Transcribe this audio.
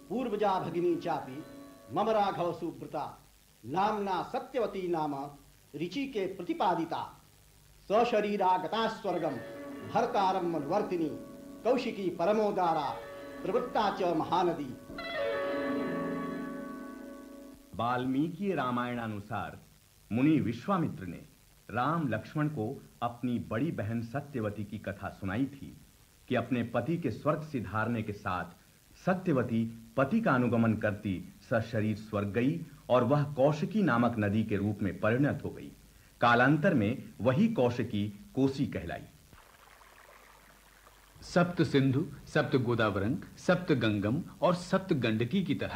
पूर्वजा भगिनी चापि मम राघव सुव्रता नामना सत्यवती नाम ऋचि के प्रतिपादिता सशरीरा गता स्वर्गम भरतारम मनुवर्तिनी कौशिकी परमोदारा प्रवृत्ता च महानदी। वाल्मीकि रामायणानुसार मुनि विश्वामित्र ने राम लक्ष्मण को अपनी बड़ी बहन सत्यवती की कथा सुनाई थी कि अपने पति के स्वर्ग सिधारने के साथ सत्यवती पति का अनुगमन करती सशरीर स्वर्ग गई और वह कौशिकी नामक नदी के रूप में परिणत हो गई। कालांतर में वही कौशिकी कोसी कहलाई। सप्त सिंधु, सप्त गोदावरंग, सप्त गंगम और सप्त गंडकी की तरह